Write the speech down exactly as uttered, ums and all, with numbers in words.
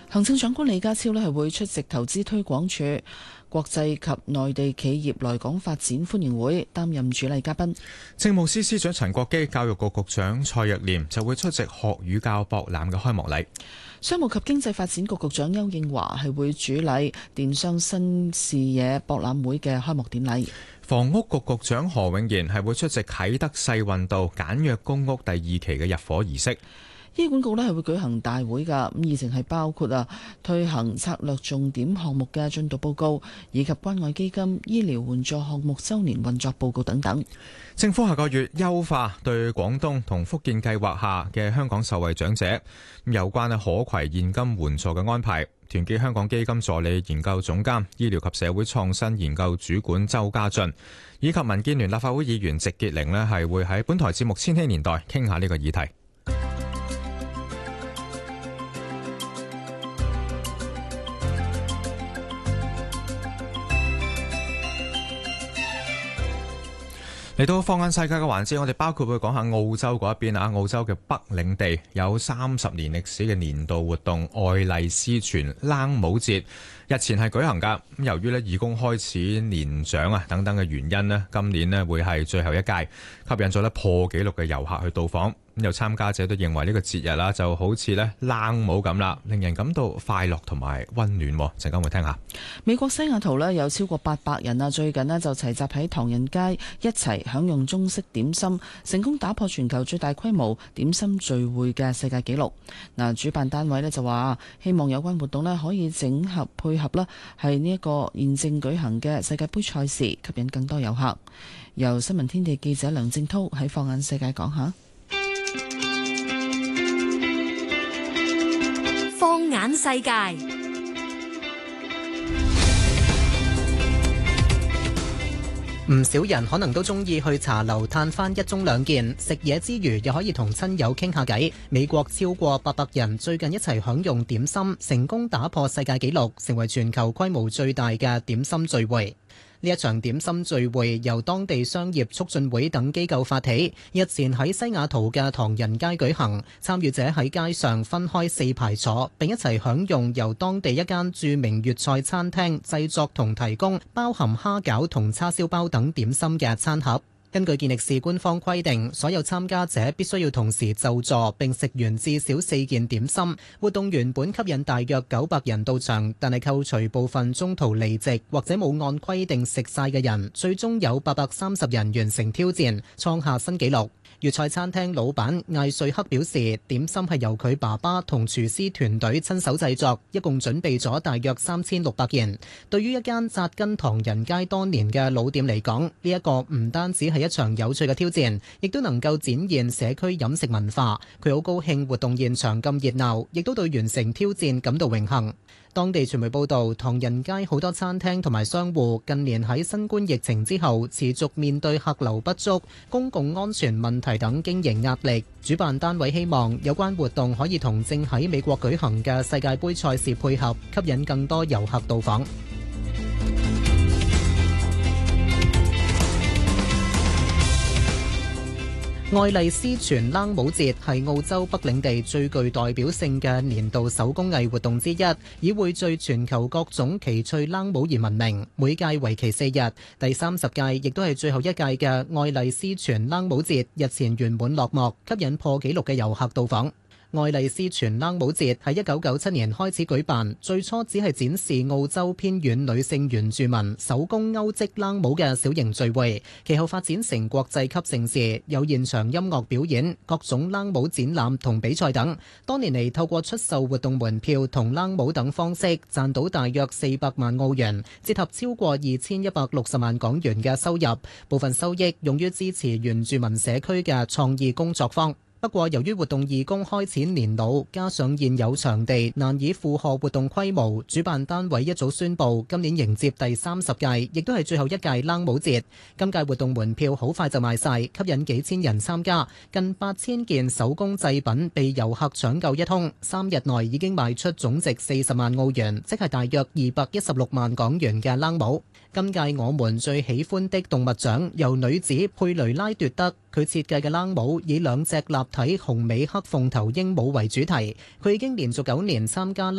行政長官李家超咧係會出席投資推廣署國際及內地企業來港發展歡迎會，擔任主禮嘉賓。 政務司司長陳國基、教育局局長蔡若蓮就會出席學與教博覽嘅開幕禮。 商務及經濟發展局局長邱應華係會主禮電商新視野博覽會嘅開幕典禮。 房屋局局長何永賢係會出席啟德世運道簡約公屋第二期嘅入伙儀式。 醫管局咧係會舉行大會㗎，咁議程係包括啊推行策略重點項目嘅進度報告，以及關愛基金醫療援助項目週年運作報告等等。 政府下個月優化對廣東同福建計劃下嘅香港受惠長者有關嘅可攜現金援助嘅安排。團結香港基金助理研究總監、醫療及社會創新研究主管周家俊，以及民建聯立法會議員席潔玲呢係會喺本台節目《千禧年代》傾下呢個議題。嚟到放眼世界嘅環節，我哋包括會講下澳洲嗰一邊啊，澳洲嘅北領地有三十年歷史嘅年度活動愛麗絲泉冷帽節，日前係舉行㗎。咁由於咧義工開始年長啊等等嘅原因咧，今年咧會係最後一屆，吸引咗咧破紀錄嘅遊客去到訪。咁有參加者都認為呢個節日啦，就好似咧冷帽咁啦，令人感到快樂同埋溫暖。陣間會聽下。 美國西雅圖咧有超過八百人啊，最近咧就齊集喺唐人街一齊享用中式點心，成功打破全球最大規模點心聚會嘅世界紀錄。嗱，主辦單位咧就話希望有關活動咧可以整合配合啦，係呢一個現正舉行嘅世界盃賽事，吸引更多遊客。由新聞天地記者梁正濤喺放眼世界講下。 放眼世界，唔少人可能都中意去茶樓嘆翻一盅兩件，食嘢之餘又可以同親友傾下偈。美國超過八百人最近一齊享用點心，成功打破世界紀錄，成為全球規模最大嘅點心聚會。呢一場點心聚會由當地商業促進會等機構發起，日前喺西雅圖嘅唐人街舉行。參與者喺街上分開四排坐，並一齊享用由當地一間著名粵菜餐廳製作同提供包含蝦餃同叉燒包等點心嘅餐盒。根據健力士官方規定，所有參加者必須要同時就座並食完至少四件點心。活動原本吸引大約九百人到場，但係扣除部分中途離席或者冇按規定食晒嘅人，最終有八百三十人完成挑戰，創下新紀錄。粵菜餐廳老闆艾瑞克表示，點心係由佢爸爸同廚師團隊親手製作，一共準備咗大約三千六百件。對於一間紮根唐人街多年嘅老店嚟講，呢一個唔單止係一場有趣嘅挑戰，亦都能夠展現社區飲食文化。佢好高興活動現場咁熱鬧，亦都對完成挑戰感到榮幸。當地傳媒報道，唐人街好多餐廳同埋商戶近年喺新冠疫情之後持續面對客流不足、公共安全問題等經營壓力。主辦單位希望有關活動可以同正喺美國舉行嘅世界盃賽事配合，吸引更多遊客到訪。愛麗絲泉冷帽節係澳洲北領地最具代表性嘅年度手工藝活動之一，以匯聚全球各種奇趣冷帽而聞名。每屆為期四日，第三十屆亦都係最後一屆嘅愛麗絲泉冷帽節日前圓滿落幕，吸引破紀錄嘅遊客到訪。愛麗絲泉冷帽節喺一九九七年開始舉辦，最初只係展示澳洲偏遠女性原住民手工鈎織冷帽嘅小型聚會，其後發展成國際級盛事，有現場音樂表演、各種冷帽展覽同比賽等。多年嚟透過出售活動門票同冷帽等方式，賺到大約四百萬澳元，折合超過二千一百六十萬港元嘅收入，部分收益用於支持原住民社區嘅創意工作坊。不過，由於活動義工開始年老，加上現有場地難以負荷活動規模，主辦單位一早宣布今年迎接第三十屆，亦都係最後一屆冷帽節。今屆活動門票好快就賣晒，吸引幾千人參加，近八千件手工製品被遊客搶購一空，三日內已經賣出總值四十萬澳元，即係大約二百一十六萬港元嘅冷帽。今屆我們最喜歡的動物獎由女子佩雷拉奪得，佢設計嘅冷帽以兩隻立體紅尾黑鳳頭鸚鵡為主題。佢已經連續九年參加